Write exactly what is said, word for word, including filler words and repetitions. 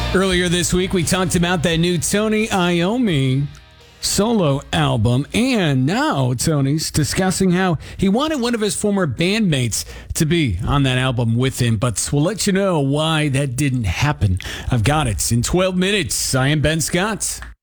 Earlier this week, we talked about that new Tony Iommi solo album, and now Tony's discussing how he wanted one of his former bandmates to be on that album with him, but we'll let you know why that didn't happen. I've got it in twelve minutes. I am Ben Scott.